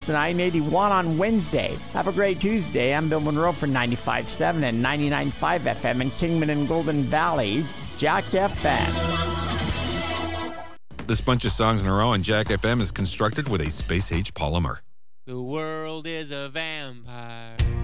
tonight and 81 on Wednesday. Have a great Tuesday. I'm Bill Monroe for 95.7 and 99.5 FM in Kingman and Golden Valley. Jack FM. This bunch of songs in a row on Jack FM is constructed with a space-age polymer. The world is a vampire.